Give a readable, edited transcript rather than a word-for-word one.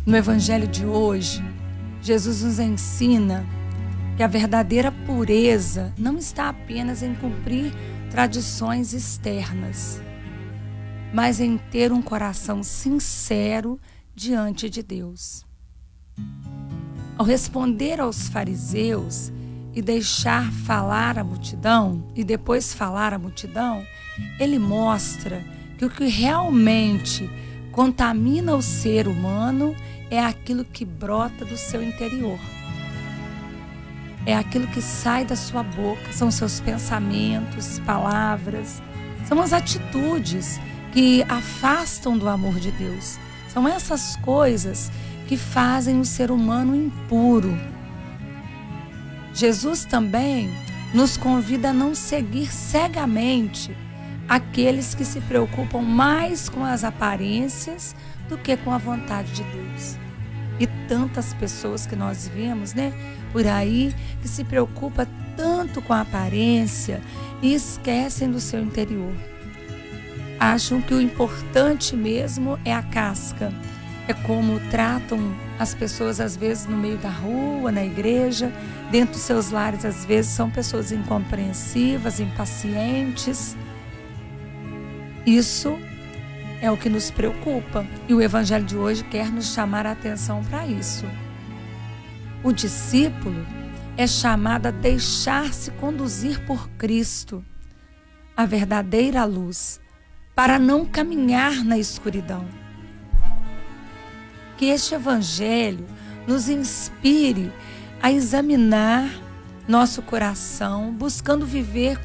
No Evangelho de hoje, Jesus nos ensina que a verdadeira pureza não está apenas em cumprir tradições externas, mas em ter um coração sincero diante de Deus. Ao responder aos fariseus e deixar falar a multidão, e depois falar a multidão, ele mostra que o que realmente contamina o ser humano é aquilo que brota do seu interior. É aquilo que sai da sua boca, são seus pensamentos, palavras, são as atitudes que afastam do amor de Deus. São essas coisas que fazem o ser humano impuro. Jesus também nos convida a não seguir cegamente aqueles que se preocupam mais com as aparências do que com a vontade de Deus. E tantas pessoas que nós vemos, por aí, que se preocupam tanto com a aparência e esquecem do seu interior. Acham que o importante mesmo é a casca. É como tratam as pessoas, às vezes, no meio da rua, na igreja, dentro dos seus lares, às vezes, são pessoas incompreensivas, impacientes. Isso é o que nos preocupa, e o Evangelho de hoje quer nos chamar a atenção para isso. O discípulo é chamado a deixar-se conduzir por Cristo, a verdadeira luz, para não caminhar na escuridão. Que este Evangelho nos inspire a examinar nosso coração, buscando viver